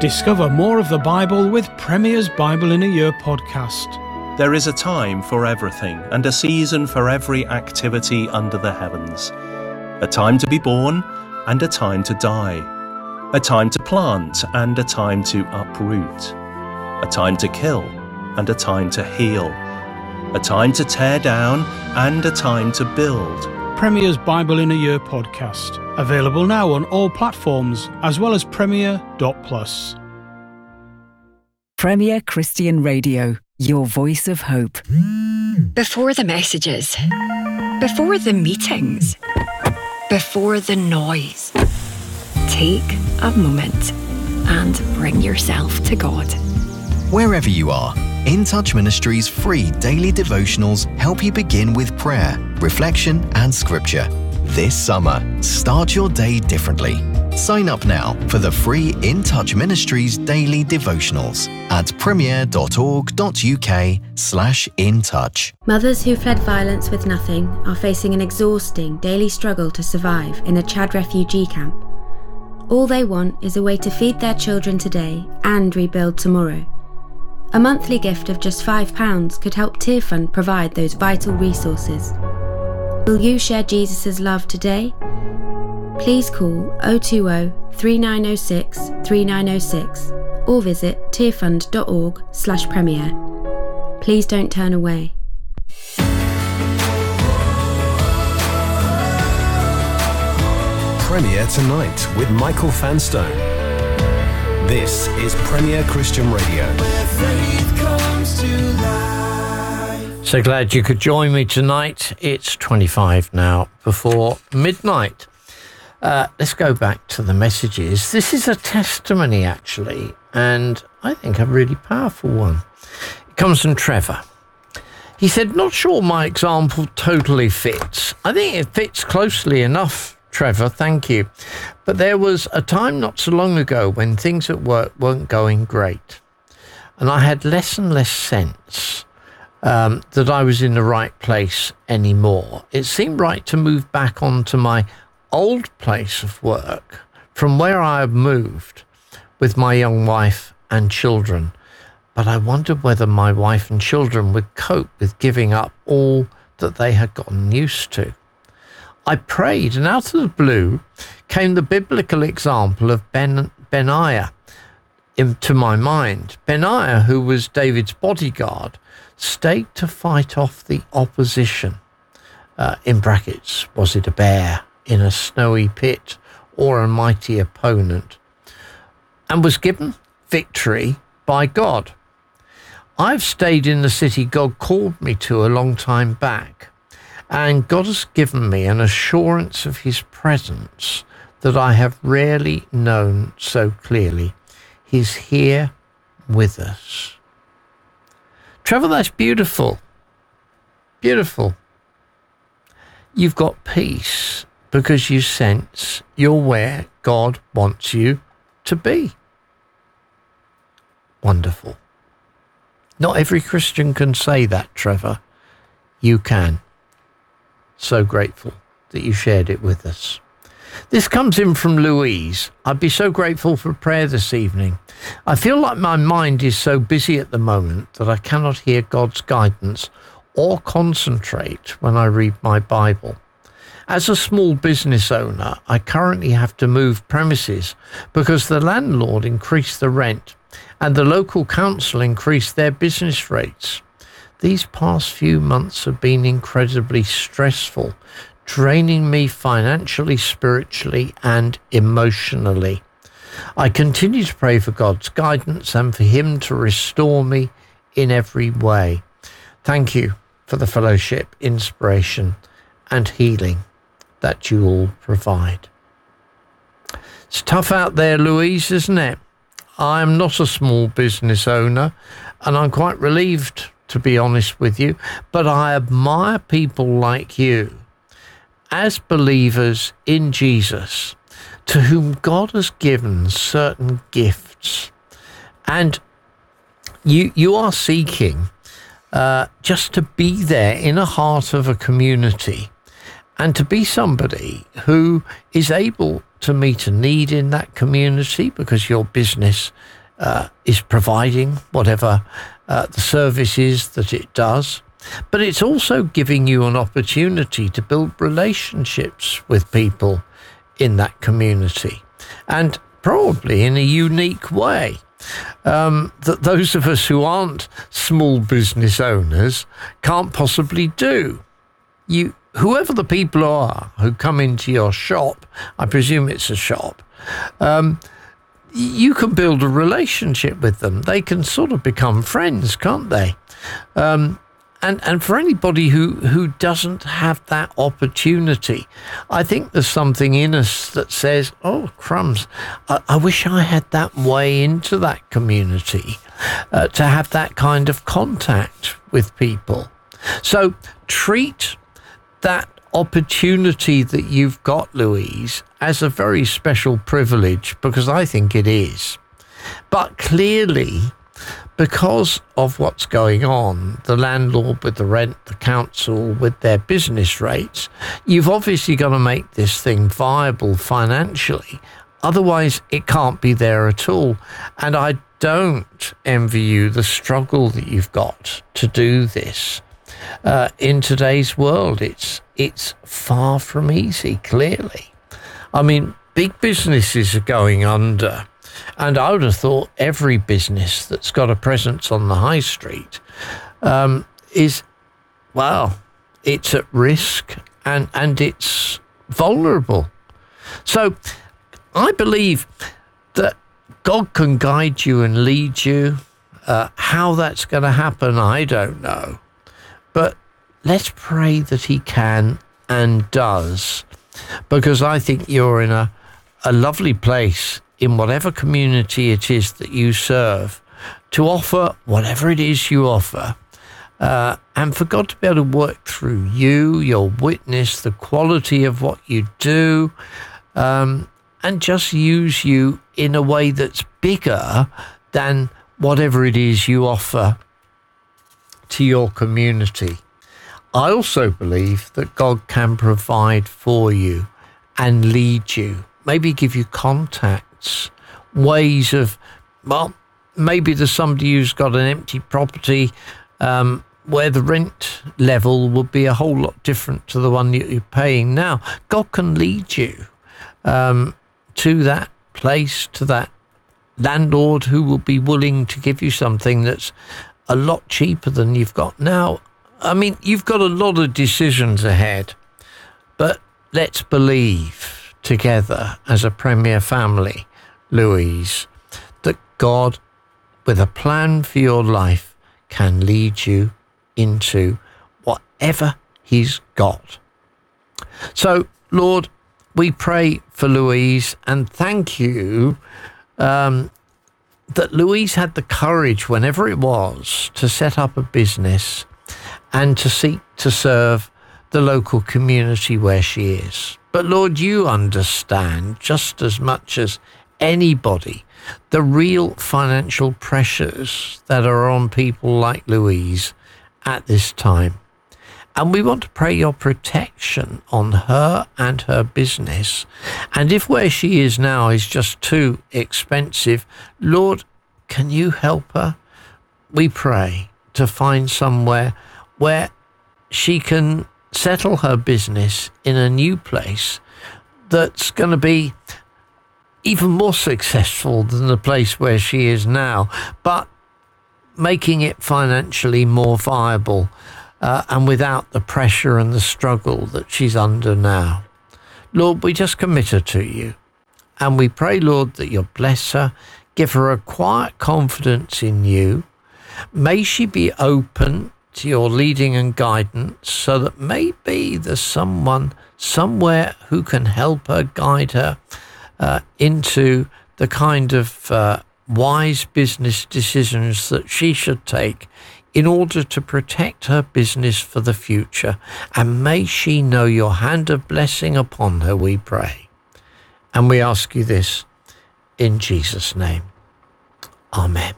Discover more of the Bible with Premier's Bible in a Year podcast. There is a time for everything and a season for every activity under the heavens. A time to be born and a time to die. A time to plant and a time to uproot. A time to kill and a time to heal. A time to tear down and a time to build. Premier's Bible in a Year podcast. Available now on all platforms as well as Premier.plus. Premier Christian Radio, your voice of hope. Before the messages, before the meetings, before the noise, take a moment and bring yourself to God. Wherever you are, In Touch Ministries' free daily devotionals help you begin with prayer, reflection and scripture. This summer, start your day differently. Sign up now for the free In Touch Ministries daily devotionals at premier.org.uk/intouch. Mothers who fled violence with nothing are facing an exhausting daily struggle to survive in a Chad refugee camp. All they want is a way to feed their children today and rebuild tomorrow. A monthly gift of just £5 could help Tearfund provide those vital resources. Will you share Jesus' love today? Please call 020 3906 3906 or visit tearfund.org/premier. Please don't turn away. Premier Tonight with Michael Fanstone. This is Premier Christian Radio. Where faith comes to life. So glad you could join me tonight. It's 25 now before midnight. Let's go back to the messages. This is a testimony, actually, and I think a really powerful one. It comes from Trevor. He said, not sure my example totally fits. I think it fits closely enough, Trevor, thank you. But there was a time not so long ago when things at work weren't going great. And I had less and less sense that I was in the right place anymore. It seemed right to move back onto my old place of work from where I had moved with my young wife and children. But I wondered whether my wife and children would cope with giving up all that they had gotten used to. I prayed, and out of the blue came the biblical example of Benaiah into my mind. Benaiah, who was David's bodyguard, stayed to fight off the opposition. In brackets, was it a bear in a snowy pit or a mighty opponent? And was given victory by God. I've stayed in the city God called me to a long time back. And God has given me an assurance of his presence that I have rarely known so clearly. He's here with us. Trevor, that's beautiful. Beautiful. You've got peace because you sense you're where God wants you to be. Wonderful. Not every Christian can say that, Trevor. You can. So grateful that you shared it with us. This comes in from Louise. I'd be so grateful for prayer this evening. I feel like my mind is so busy at the moment that I cannot hear God's guidance or concentrate when I read my Bible. As a small business owner, I currently have to move premises because the landlord increased the rent and the local council increased their business rates. These past few months have been incredibly stressful, draining me financially, spiritually, and emotionally. I continue to pray for God's guidance and for him to restore me in every way. Thank you for the fellowship, inspiration, and healing that you all provide. It's tough out there, Louise, isn't it? I am not a small business owner, and I'm quite relieved, to be honest with you, but I admire people like you as believers in Jesus to whom God has given certain gifts. And you are seeking just to be there in the heart of a community and to be somebody who is able to meet a need in that community because your business is providing whatever the service is that it does. But it's also giving you an opportunity to build relationships with people in that community, and probably in a unique way that those of us who aren't small business owners can't possibly do. Whoever the people are who come into your shop, I presume it's a shop, you can build a relationship with them. They can sort of become friends, can't they? And for anybody who doesn't have that opportunity, I think there's something in us that says, oh, crumbs, I wish I had that way into that community, to have that kind of contact with people. So treat that opportunity that you've got, Louise, as a very special privilege, because I think it is. But clearly, because of what's going on, the landlord with the rent, the council with their business rates, you've obviously got to make this thing viable financially. Otherwise, it can't be there at all. And I don't envy you the struggle that you've got to do this. In today's world, it's far from easy, clearly. I mean, big businesses are going under. And I would have thought every business that's got a presence on the high street it's at risk and it's vulnerable. So I believe that God can guide you and lead you. How that's going to happen, I don't know. But let's pray that he can and does, because I think you're in a lovely place in whatever community it is that you serve, to offer whatever it is you offer, and for God to be able to work through you, your witness, the quality of what you do, and just use you in a way that's bigger than whatever it is you offer to your community. I also believe that God can provide for you and lead you, maybe give you contacts, ways of, maybe there's somebody who's got an empty property where the rent level would be a whole lot different to the one that you're paying now. God can lead you to that place, to that landlord who will be willing to give you something that's a lot cheaper than you've got now. I mean, you've got a lot of decisions ahead, but let's believe together as a Premier family, Louise, that God, with a plan for your life, can lead you into whatever he's got. So, Lord, we pray for Louise and thank you that Louise had the courage, whenever it was, to set up a business and to seek to serve the local community where she is. But Lord, you understand just as much as anybody the real financial pressures that are on people like Louise at this time. And we want to pray your protection on her and her business. And if where she is now is just too expensive, Lord, can you help her? We pray to find somewhere where she can settle her business in a new place that's going to be even more successful than the place where she is now, but making it financially more viable and without the pressure and the struggle that she's under now. Lord, we just commit her to you. And we pray, Lord, that you'll bless her, give her a quiet confidence in you. May she be open to your leading and guidance, so that maybe there's someone somewhere who can help her, guide her into the kind of wise business decisions that she should take in order to protect her business for the future. And may she know your hand of blessing upon her, we pray. And we ask you this in Jesus' name. Amen.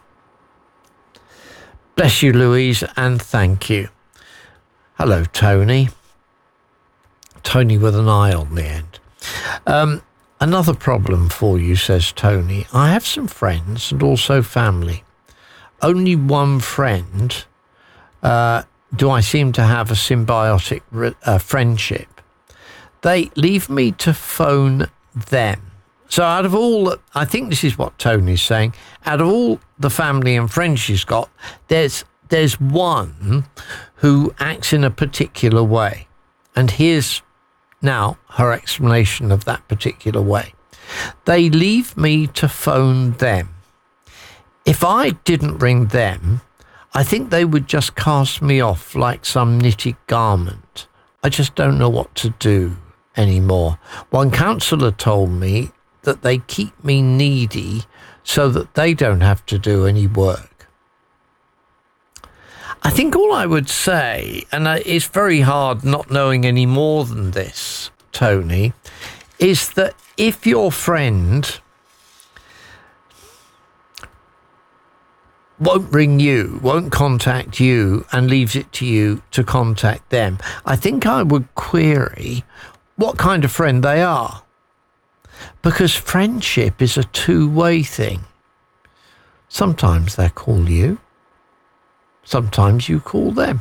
Bless you, Louise, and thank you. Hello, Tony. Tony with an I on the end. Another problem for you, says Tony. I have some friends and also family. Only one friend do I seem to have a symbiotic friendship. They leave me to phone them. So out of all, I think this is what Tony's saying, out of all the family and friends she's got, there's one who acts in a particular way. And here's now her explanation of that particular way. They leave me to phone them. If I didn't ring them, I think they would just cast me off like some knitted garment. I just don't know what to do anymore. One counsellor told me that they keep me needy so that they don't have to do any work. I think all I would say, and it's very hard not knowing any more than this, Tony, is that if your friend won't ring you, won't contact you, and leaves it to you to contact them, I think I would query what kind of friend they are. Because friendship is a two-way thing. Sometimes they call you, sometimes you call them.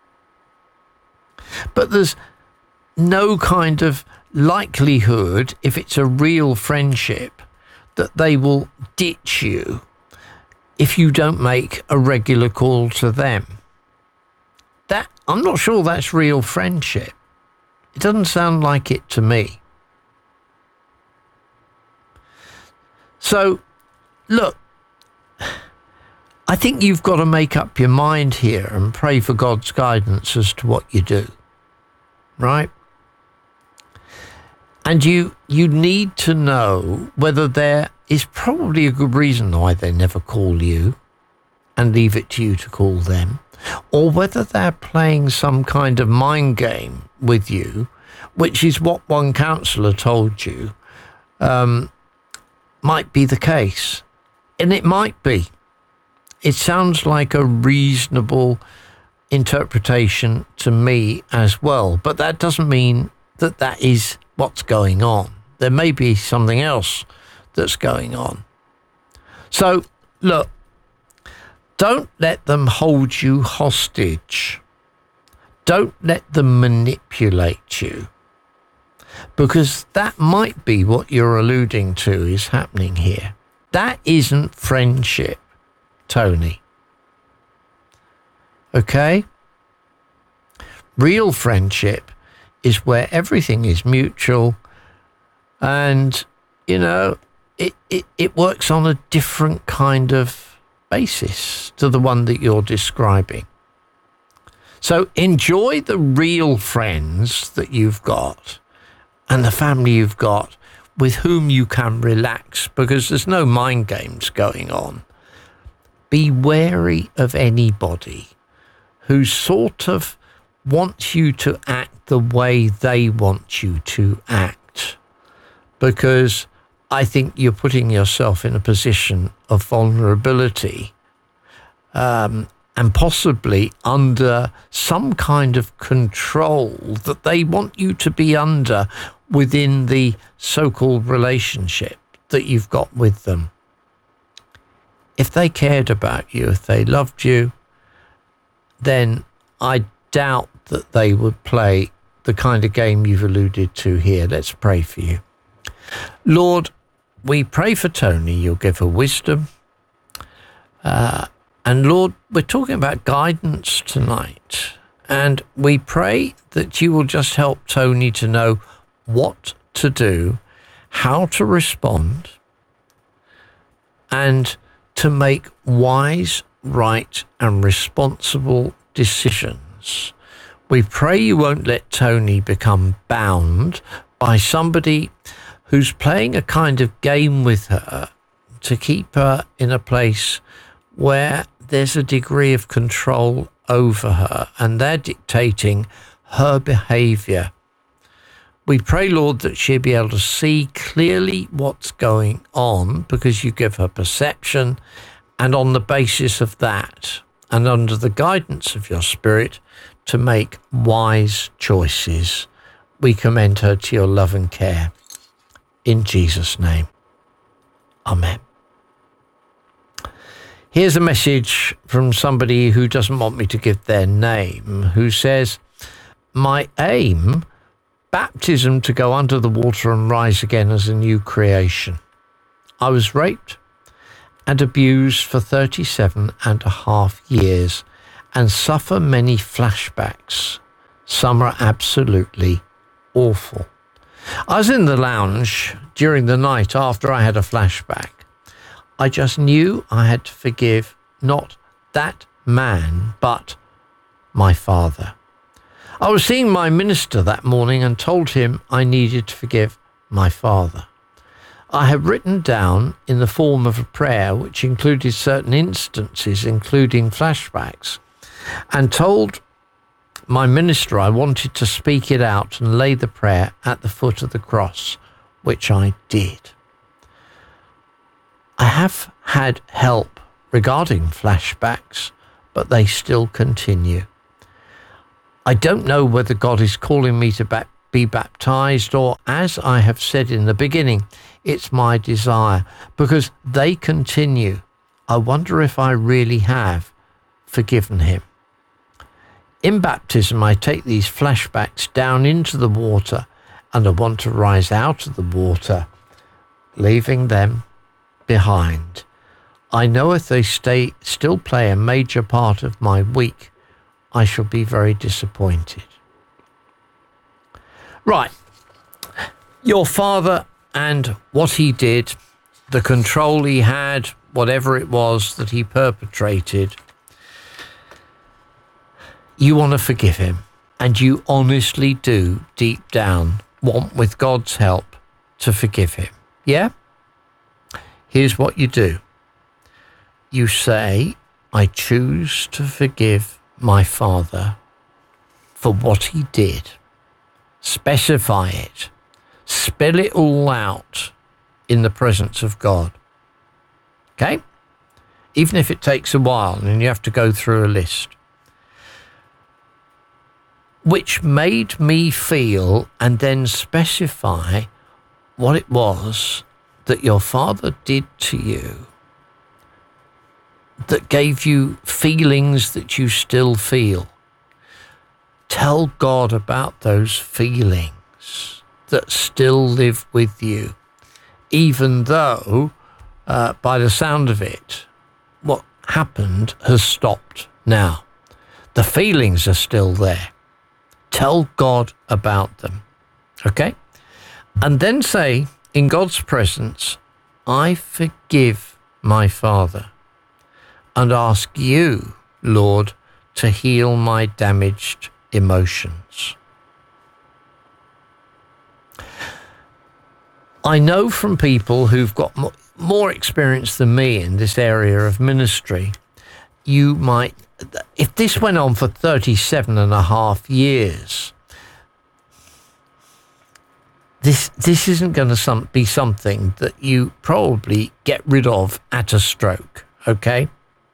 But there's no kind of likelihood, if it's a real friendship, that they will ditch you if you don't make a regular call to them. That, I'm not sure that's real friendship. It doesn't sound like it to me. So, look, I think you've got to make up your mind here and pray for God's guidance as to what you do, right? And you need to know whether there is probably a good reason why they never call you and leave it to you to call them, or whether they're playing some kind of mind game with you, which is what one counsellor told you might be the case. And it might be. It sounds like a reasonable interpretation to me as well, but that doesn't mean that that is what's going on. There may be something else that's going on. So, look, don't let them hold you hostage. Don't let them manipulate you, because that might be what you're alluding to is happening here. That isn't friendship, Tony. Okay? Real friendship is where everything is mutual and, you know, it works on a different kind of basis to the one that you're describing. So enjoy the real friends that you've got and the family you've got with whom you can relax, because there's no mind games going on. Be wary of anybody who sort of wants you to act the way they want you to act, because I think you're putting yourself in a position of vulnerability and possibly under some kind of control that they want you to be under within the so-called relationship that you've got with them. If they cared about you, if they loved you, then I doubt that they would play the kind of game you've alluded to here. Let's pray for you. Lord, we pray for Tony. You'll give her wisdom. And Lord, we're talking about guidance tonight. And we pray that you will just help Tony to know what to do, how to respond, and to make wise, right, and responsible decisions. We pray you won't let Tony become bound by somebody who's playing a kind of game with her to keep her in a place where there's a degree of control over her and they're dictating her behaviour. We pray, Lord, that she'll be able to see clearly what's going on because you give her perception, and on the basis of that and under the guidance of your Spirit to make wise choices. We commend her to your love and care. in Jesus' name. Amen. Here's a message from somebody who doesn't want me to give their name, who says, my aim, baptism to go under the water and rise again as a new creation. I was raped and abused for 37.5 years and suffer many flashbacks. Some are absolutely awful. I was in the lounge during the night after I had a flashback. I just knew I had to forgive not that man, but my father. I was seeing my minister that morning and told him I needed to forgive my father. I had written down in the form of a prayer which included certain instances, including flashbacks, and told my minister I wanted to speak it out and lay the prayer at the foot of the cross, which I did. I have had help regarding flashbacks, but they still continue. I don't know whether God is calling me to be baptized, or, as I have said in the beginning, it's my desire, because they continue. I wonder if I really have forgiven him. In baptism, I take these flashbacks down into the water, and I want to rise out of the water, leaving them behind. I know if they still play a major part of my week, I shall be very disappointed. Right. Your father and what he did, the control he had, whatever it was that he perpetrated, you want to forgive him, and you honestly do, deep down, want, with God's help, to forgive him. Yeah? Here's what you do. You say, I choose to forgive my father for what he did. Specify it. Spell it all out in the presence of God. Okay? Even if it takes a while and you have to go through a list. Which made me feel, and then specify what it was that your father did to you that gave you feelings that you still feel. Tell God about those feelings that still live with you, even though, by the sound of it, what happened has stopped now. The feelings are still there. Tell God about them, okay? And then say, in God's presence, I forgive my father, and ask you, Lord, to heal my damaged emotions. I know from people who've got more experience than me in this area of ministry, you might, if this went on for 37.5 years, this isn't going to be something that you probably get rid of at a stroke, okay?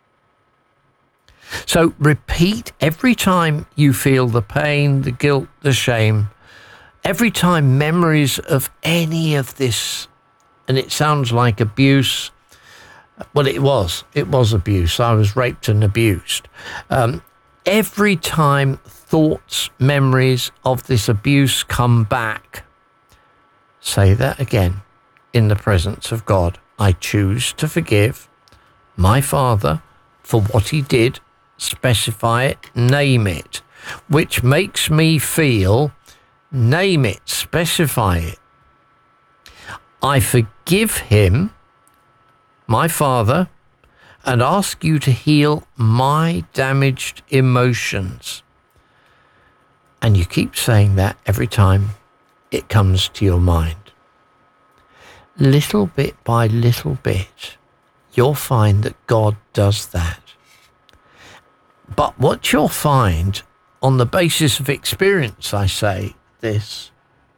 So repeat every time you feel the pain, the guilt, the shame, every time memories of any of this, and it sounds like abuse. Well, it was abuse. I was raped and abused. Every time thoughts, memories of this abuse come back, say that again in the presence of God. I choose to forgive my father for what he did. Specify it, name it, which makes me feel, name it, specify it. I forgive him, my father, and ask you to heal my damaged emotions. And you keep saying that every time it comes to your mind. Little bit by little bit, you'll find that God does that. But what you'll find, on the basis of experience, I say this,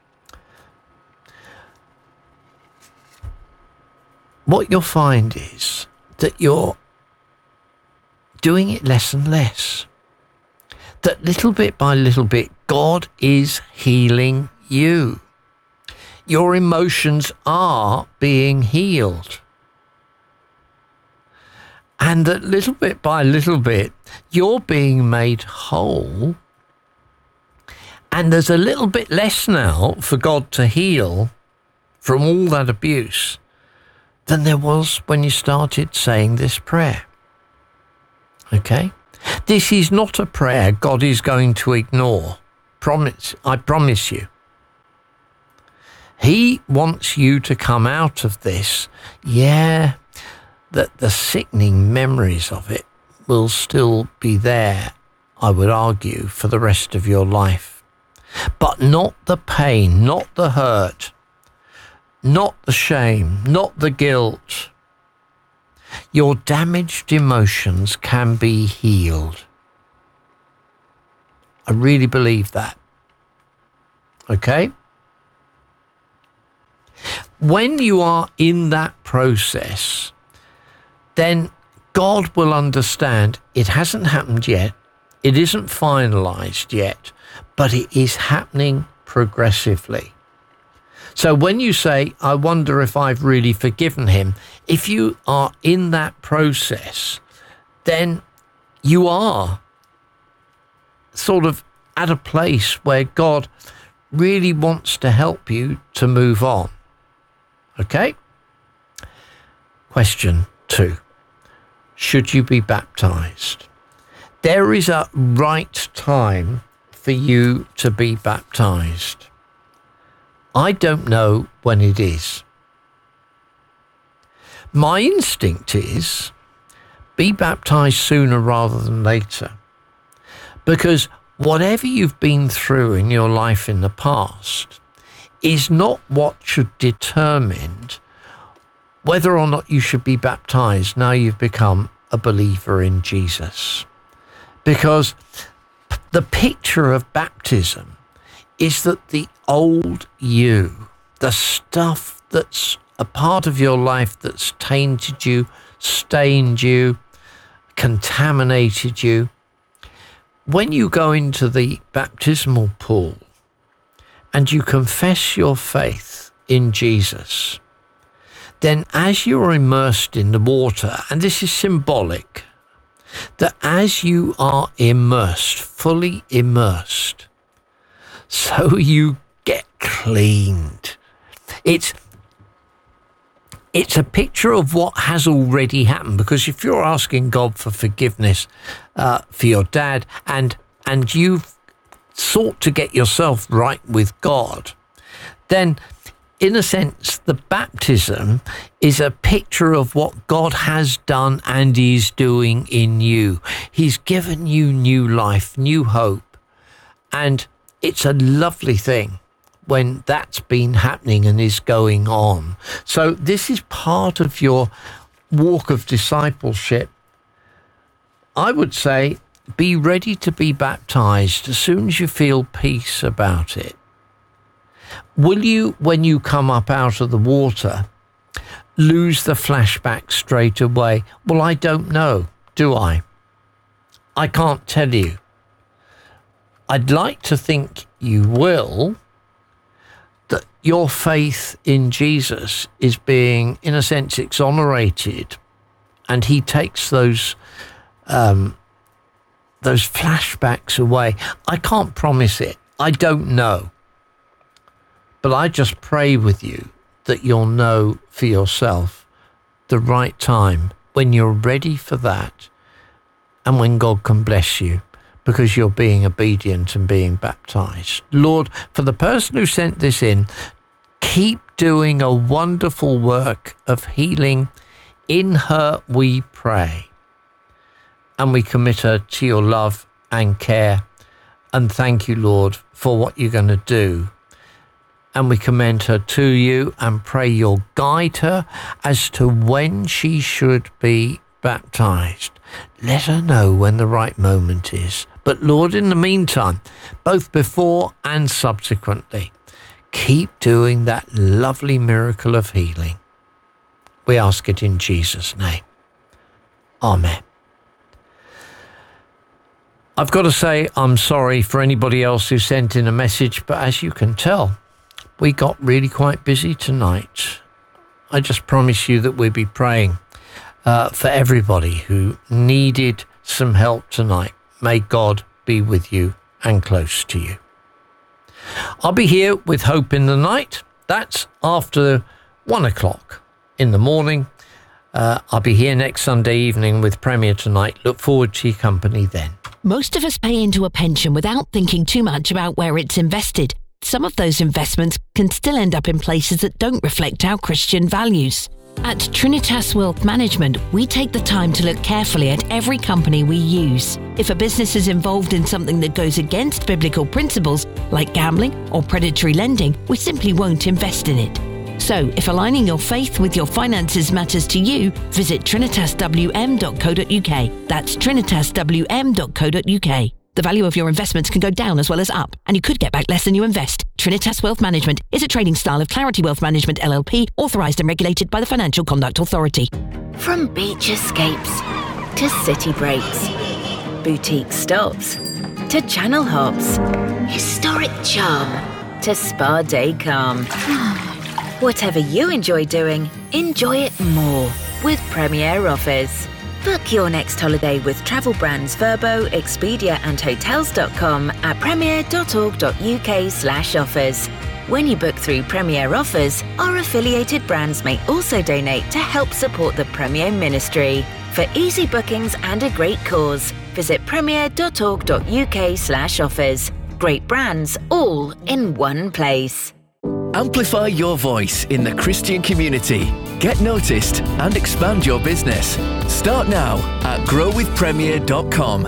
what you'll find is that you're doing it less and less. That little bit by little bit, God is healing you. Your emotions are being healed. And that little bit by little bit, you're being made whole. And there's a little bit less now for God to heal from all that abuse than there was when you started saying this prayer. Okay? This is not a prayer God is going to ignore. I promise you. He wants you to come out of this. Yeah, that the sickening memories of it will still be there, I would argue, for the rest of your life. But not the pain, not the hurt, not the shame, not the guilt. Your damaged emotions can be healed. I really believe that. Okay? When you are in that process, then God will understand it hasn't happened yet, it isn't finalized yet, but it is happening progressively. So when you say, I wonder if I've really forgiven him, if you are in that process, then you are sort of at a place where God really wants to help you to move on. Okay? Question 2. Should you be baptized? There is a right time for you to be baptized. I don't know when it is. My instinct is be baptized sooner rather than later. Because whatever you've been through in your life in the past is not what should determine whether or not you should be baptized now you've become a believer in Jesus. Because the picture of baptism is that the old you, the stuff that's a part of your life that's tainted you, stained you, contaminated you, when you go into the baptismal pool and you confess your faith in Jesus, then as you're immersed in the water, and this is symbolic, that as you are immersed, fully immersed, so you get cleaned. It's a picture of what has already happened, because if you're asking God for forgiveness for your dad and you've sought to get yourself right with God, then in a sense, the baptism is a picture of what God has done and is doing in you. He's given you new life, new hope. And it's a lovely thing when that's been happening and is going on. So this is part of your walk of discipleship. I would say be ready to be baptized as soon as you feel peace about it. Will you, when you come up out of the water, lose the flashback straight away? Well, I don't know, do I? I can't tell you. I'd like to think you will, that your faith in Jesus is being, in a sense, exonerated, and he takes those flashbacks away. I can't promise it. I don't know. But I just pray with you that you'll know for yourself the right time when you're ready for that and when God can bless you because you're being obedient and being baptized. Lord, for the person who sent this in, keep doing a wonderful work of healing in her, we pray. And we commit her to your love and care. And thank you, Lord, for what you're going to do. And we commend her to you and pray you'll guide her as to when she should be baptized. Let her know when the right moment is. But Lord, in the meantime, both before and subsequently, keep doing that lovely miracle of healing. We ask it in Jesus' name. Amen. I've got to say I'm sorry for anybody else who sent in a message, but as you can tell we got really quite busy tonight. I just promise you that we'll be praying for everybody who needed some help tonight. May God be with you and close to you. I'll be here with Hope in the Night. That's after 1 o'clock in the morning. I'll be here next Sunday evening with Premier Tonight. Look forward to your company then. Most of us pay into a pension without thinking too much about where it's invested. Some of those investments can still end up in places that don't reflect our Christian values. At Trinitas Wealth Management, we take the time to look carefully at every company we use. If a business is involved in something that goes against biblical principles, like gambling or predatory lending, we simply won't invest in it. So, if aligning your faith with your finances matters to you, visit trinitaswm.co.uk. That's trinitaswm.co.uk. The value of your investments can go down as well as up, and you could get back less than you invest. Trinitas Wealth Management is a trading style of Clarity Wealth Management LLP, authorised and regulated by the Financial Conduct Authority. From beach escapes to city breaks, boutique stops to channel hops, historic charm to spa day calm. Whatever you enjoy doing, enjoy it more with Premier Offers. Book your next holiday with travel brands Vrbo, Expedia and Hotels.com at premier.org.uk/offers. When you book through Premier Offers, our affiliated brands may also donate to help support the Premier Ministry. For easy bookings and a great cause, visit premier.org.uk/offers. Great brands all in one place. Amplify your voice in the Christian community. Get noticed and expand your business. Start now at growwithpremier.com.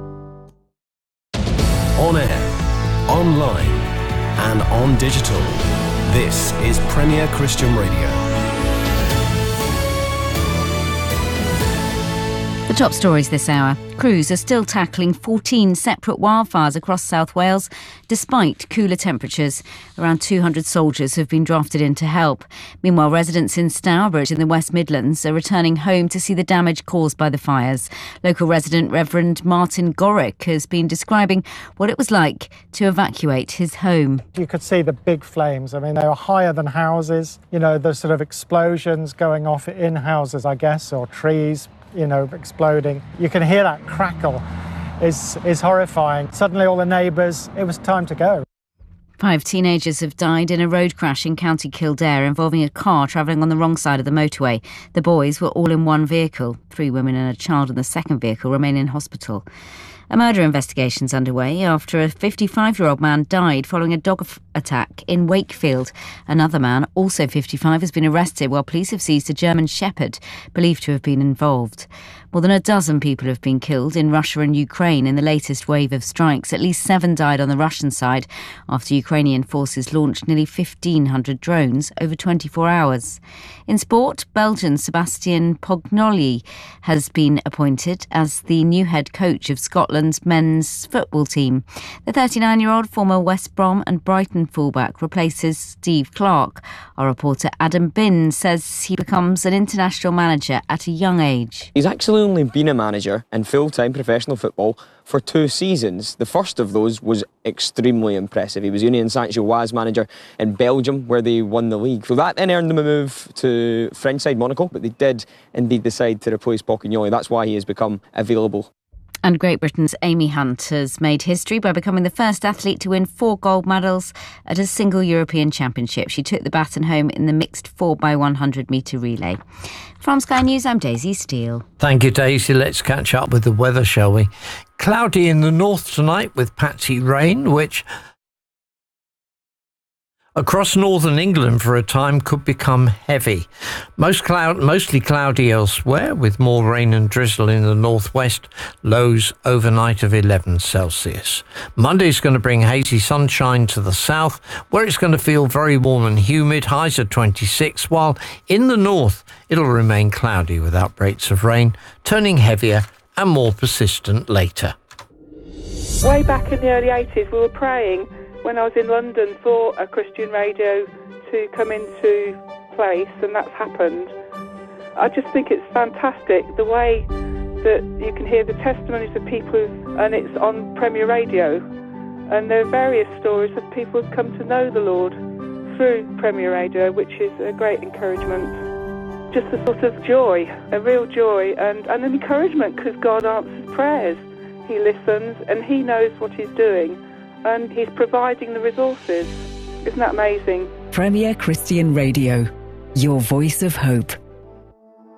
On air, online, and on digital. This is Premier Christian Radio. The top stories this hour. Crews are still tackling 14 separate wildfires across South Wales, despite cooler temperatures. Around 200 soldiers have been drafted in to help. Meanwhile, residents in Stourbridge in the West Midlands are returning home to see the damage caused by the fires. Local resident Reverend Martin Gorick has been describing what it was like to evacuate his home. You could see the big flames. I mean, they were higher than houses. You know, the sort of explosions going off in houses, I guess, or trees, you know, exploding. You can hear that crackle. Is horrifying. Suddenly all the neighbours, it was time to go. 5 teenagers have died in a road crash in County Kildare involving a car travelling on the wrong side of the motorway. The boys were all in one vehicle. 3 women and a child in the second vehicle remain in hospital. A murder investigation is underway after a 55-year-old man died following a dog attack in Wakefield. Another man, also 55, has been arrested while police have seized a German Shepherd believed to have been involved. More than a dozen people have been killed in Russia and Ukraine in the latest wave of strikes. At least 7 died on the Russian side after Ukrainian forces launched nearly 1,500 drones over 24 hours. In sport, Belgian Sebastian Pognoli has been appointed as the new head coach of Scotland's men's football team. The 39-year-old former West Brom and Brighton fullback replaces Steve Clarke. Our reporter Adam Bin says he becomes an international manager at a young age. He's actually only been a manager in full-time professional football for 2 seasons. The first of those was extremely impressive. He was Union Saint-Gilloise manager in Belgium, where they won the league. So that then earned them a move to French side Monaco, but they did indeed decide to replace Poquignoli. That's why he has become available. And Great Britain's Amy Hunt has made history by becoming the first athlete to win 4 gold medals at a single European Championship. She took the baton home in the mixed 4x100 metre relay. From Sky News, I'm Daisy Steele. Thank you, Daisy. Let's catch up with the weather, shall we? Cloudy in the north tonight with patchy rain, which across northern England for a time could become heavy. Mostly cloudy elsewhere with more rain and drizzle in the northwest, lows overnight of 11 Celsius. Monday's going to bring hazy sunshine to the south, where it's going to feel very warm and humid, highs of 26, while in the north it'll remain cloudy with outbreaks of rain, turning heavier and more persistent later. Way back in the early 80s we were praying when I was in London for a Christian radio to come into place, and that's happened. I just think it's fantastic the way that you can hear the testimonies of people, and it's on Premier Radio, and there are various stories of people who've come to know the Lord through Premier Radio, which is a great encouragement. Just a sort of joy, a real joy, and an encouragement, because God answers prayers. He listens and He knows what He's doing, and He's providing the resources. Isn't that amazing? Premier Christian Radio, your voice of hope.